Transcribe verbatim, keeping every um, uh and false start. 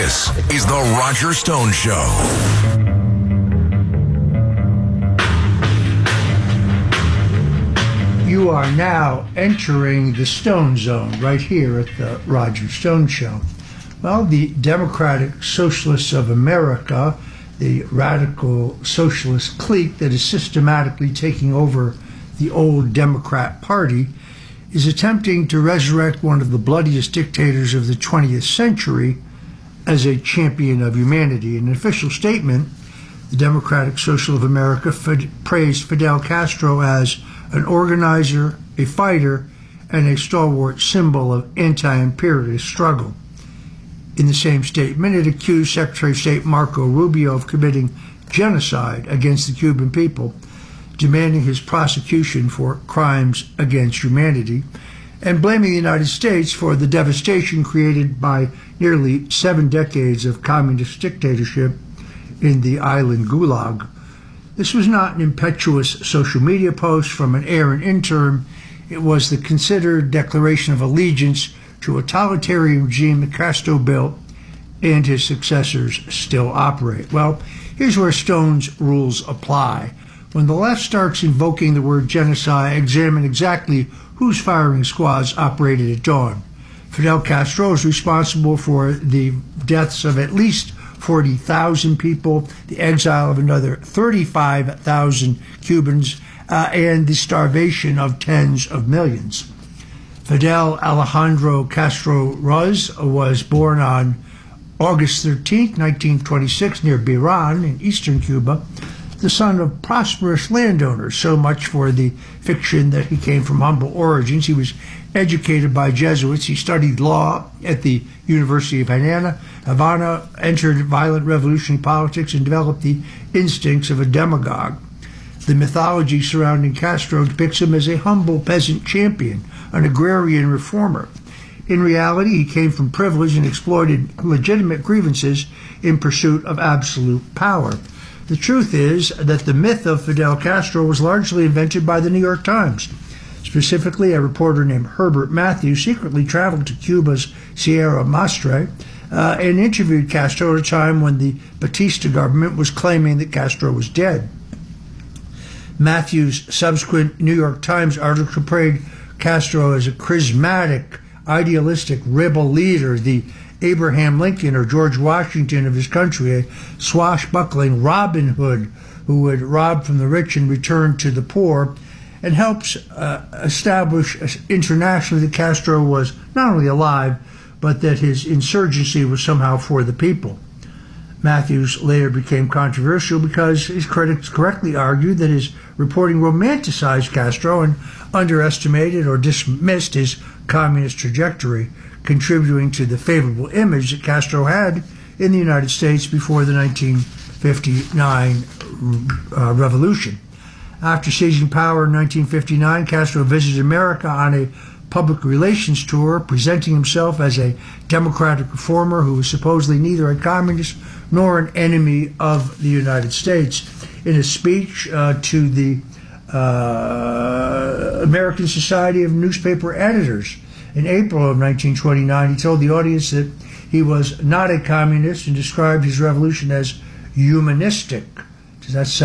This is The Roger Stone Show. You are now entering the Stone Zone right here at the Roger Stone Show. Well, the Democratic Socialists of America, the radical socialist clique that is systematically taking over the old Democrat Party, is attempting to resurrect one of the bloodiest dictators of the twentieth century as a champion of humanity. In an official statement, the Democratic Socialists of America fed, praised Fidel Castro as an organizer, a fighter, and a stalwart symbol of anti-imperialist struggle. In the same statement, it accused Secretary of State Marco Rubio of committing genocide against the Cuban people, demanding his prosecution for crimes against humanity, and blaming the United States for the devastation created by nearly seven decades of communist dictatorship in the island Gulag. This was not an impetuous social media post from an errant intern. It was the considered declaration of allegiance to a totalitarian regime that Castro built and his successors still operate. Well, here's where Stone's rules apply. When the left starts invoking the word genocide, examine exactly whose firing squads operated at dawn. Fidel Castro is responsible for the deaths of at least forty thousand people, the exile of another thirty-five thousand Cubans, uh, and the starvation of tens of millions. Fidel Alejandro Castro Ruz was born on August thirteenth, nineteen twenty-six, near Biran in eastern Cuba, the son of prosperous landowners. So much for the fiction that he came from humble origins. He was educated by Jesuits. He studied law at the University of Havana, Havana, entered violent revolutionary politics, and developed the instincts of a demagogue. The mythology surrounding Castro depicts him as a humble peasant champion, an agrarian reformer. In reality, he came from privilege and exploited legitimate grievances in pursuit of absolute power. The truth is that the myth of Fidel Castro was largely invented by the New York Times. Specifically, a reporter named Herbert Matthews secretly traveled to Cuba's Sierra Madre uh, and interviewed Castro at a time when the Batista government was claiming that Castro was dead. Matthews' subsequent New York Times article portrayed Castro as a charismatic, idealistic rebel leader, the Abraham Lincoln or George Washington of his country, a swashbuckling Robin Hood who would rob from the rich and return to the poor, and helps uh, establish internationally that Castro was not only alive, but that his insurgency was somehow for the people. Matthews later became controversial because his critics correctly argued that his reporting romanticized Castro and underestimated or dismissed his communist trajectory, contributing to the favorable image that Castro had in the United States before the nineteen fifty-nine uh, revolution. After seizing power in nineteen fifty-nine, Castro visited America on a public relations tour, presenting himself as a democratic reformer who was supposedly neither a communist nor an enemy of the United States. In a speech uh, to the uh, American Society of Newspaper Editors in April of nineteen twenty-nine, he told the audience that he was not a communist and described his revolution as humanistic. Does that sound